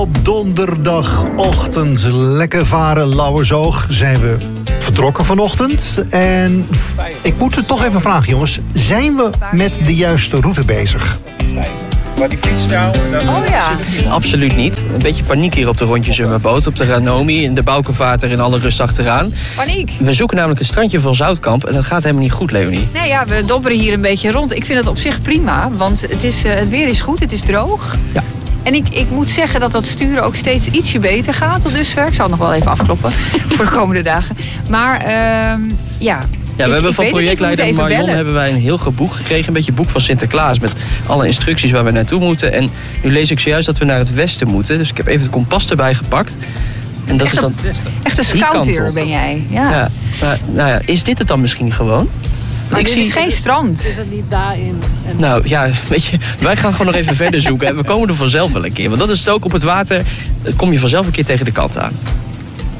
op donderdagochtend. Lekker varen, Lauwersoog. Zijn we vertrokken vanochtend. En ik moet het toch even vragen, jongens. Zijn we met de juiste route bezig? Maar die fiets nou... Oh ja. Absoluut niet. Een beetje paniek hier op de rondjesummerboot. Op de Ranomi, in de Boukenvaart er in alle rust achteraan. Paniek. We zoeken namelijk een strandje van Zoutkamp. En dat gaat helemaal niet goed, Leonie. Nee, ja, we dobberen hier een beetje rond. Ik vind het op zich prima, want het weer is goed, het is droog. Ja. En ik moet zeggen dat sturen ook steeds ietsje beter gaat tot dusver. Ik zal het nog wel even afkloppen voor de komende dagen. Maar ja... Ja, we hebben van projectleider Marion hebben wij een heel boek gekregen. Een beetje boek van Sinterklaas met alle instructies waar we naartoe moeten. En nu lees ik zojuist dat we naar het westen moeten. Dus ik heb even het kompas erbij gepakt. En dat echt is dan echt een scouter ben jij. Ja. Maar, nou ja, is dit het dan misschien gewoon? Maar dit is geen strand. Is het niet daarin? Nou ja, weet je, wij gaan gewoon nog even verder zoeken. En we komen er vanzelf wel een keer. Want dat is het ook op het water. Kom je vanzelf een keer tegen de kant aan.